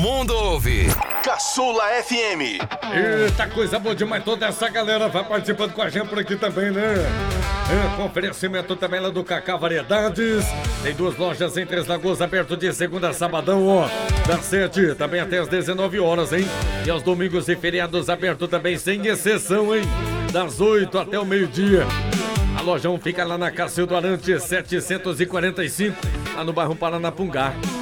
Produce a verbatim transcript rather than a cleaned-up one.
Mundo ouve Caçula F M. Eita, coisa boa demais. Toda essa galera vai participando com a gente por aqui também, né? É, com oferecimento também lá do Cacá Variedades. Tem duas lojas em Três Lagoas, aberto de segunda a sabadão, ó. Das sete também até as dezenove horas, hein? E aos domingos e feriados aberto também, sem exceção, hein? Das oito até o meio-dia. A lojão fica lá na Cacildo Arantes setecentos e quarenta e cinco, lá no bairro Paranapungá.